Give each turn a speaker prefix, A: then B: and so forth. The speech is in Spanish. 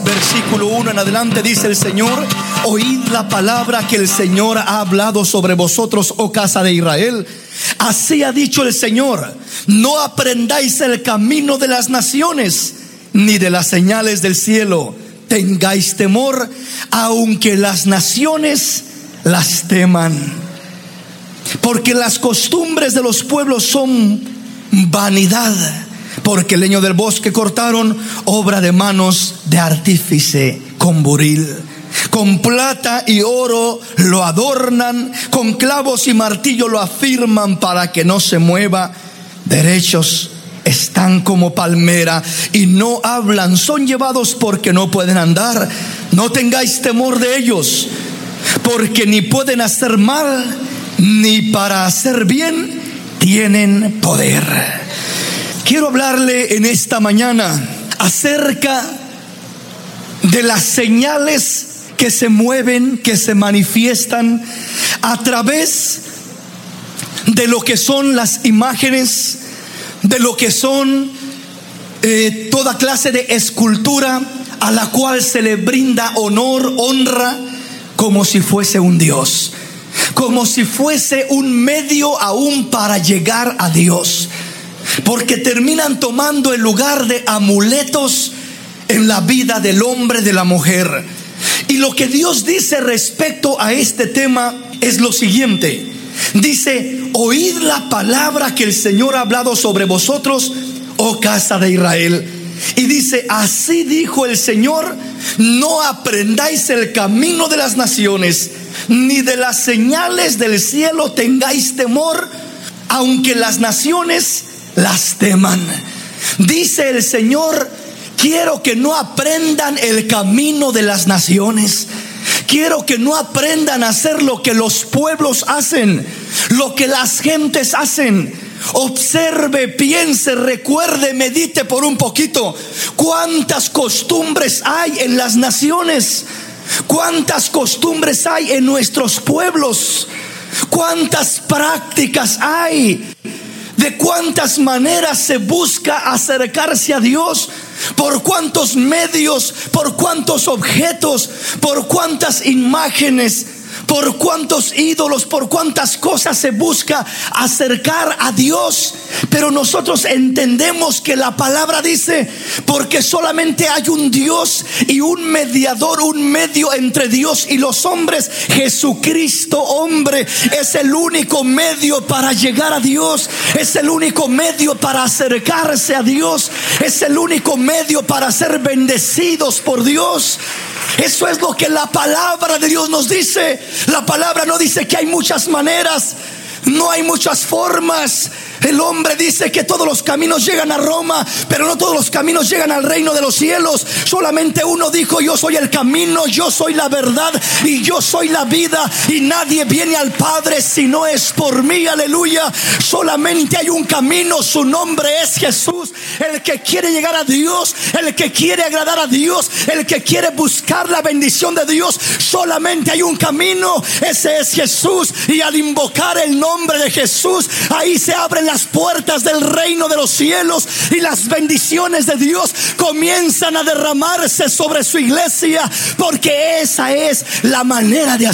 A: versículo 1 en adelante, dice el Señor: oíd la palabra que el Señor ha hablado sobre vosotros, oh casa de Israel. Así ha dicho el Señor: no aprendáis el camino de las naciones, ni de las señales del cielo tengáis temor, aunque las naciones las teman. Porque las costumbres de los pueblos son vanidad, porque el leño del bosque cortaron, obra de manos de artífice con buril. Con plata y oro lo adornan, con clavos y martillo lo afirman para que no se mueva. Derechos están como palmera y no hablan, son llevados porque no pueden andar. No tengáis temor de ellos, porque ni pueden hacer mal, ni para hacer bien tienen poder. Quiero hablarle en esta mañana acerca de las señales que se mueven, que se manifiestan a través de lo que son las imágenes, de lo que son toda clase de escultura a la cual se le brinda honor, honra, como si fuese un Dios, como si fuese un medio aún para llegar a Dios, porque terminan tomando el lugar de amuletos en la vida del hombre, de la mujer. Y lo que Dios dice respecto a este tema es lo siguiente. Dice: oíd la palabra que el Señor ha hablado sobre vosotros, oh casa de Israel. Y dice: así dijo el Señor: no aprendáis el camino de las naciones, ni de las señales del cielo tengáis temor, aunque las naciones las teman. Dice el Señor: quiero que no aprendan el camino de las naciones. Quiero que no aprendan a hacer lo que los pueblos hacen, lo que las gentes hacen. Observe, piense, recuerde, medite por un poquito. ¿Cuántas costumbres hay en las naciones? ¿Cuántas costumbres hay en nuestros pueblos? ¿Cuántas prácticas hay? ¿De cuántas maneras se busca acercarse a Dios? ¿Por cuántos medios? ¿Por cuántos objetos? ¿Por cuántas imágenes? ¿Por cuántos ídolos? ¿Por cuántas cosas se busca acercar a Dios? Pero nosotros entendemos que la palabra dice: porque solamente hay un Dios y un mediador, un medio entre Dios y los hombres, Jesucristo hombre. Es el único medio para llegar a Dios, es el único medio para acercarse a Dios, es el único medio para ser bendecidos por Dios. Eso es lo que la palabra de Dios nos dice. La palabra no dice que hay muchas maneras, no hay muchas formas. El hombre dice que todos los caminos llegan a Roma, pero no todos los caminos llegan al reino de los cielos. Solamente uno dijo: yo soy el camino, yo soy la verdad y yo soy la vida, y nadie viene al Padre si no es por mí. Aleluya. Solamente hay un camino, su nombre es Jesús. El que quiere llegar a Dios, el que quiere agradar a Dios, el que quiere buscar la bendición de Dios, solamente hay un camino, ese es Jesús. Y al invocar el nombre de Jesús, ahí se abren las puertas del reino de los cielos, y las bendiciones de Dios comienzan a derramarse sobre su iglesia, porque esa es la manera de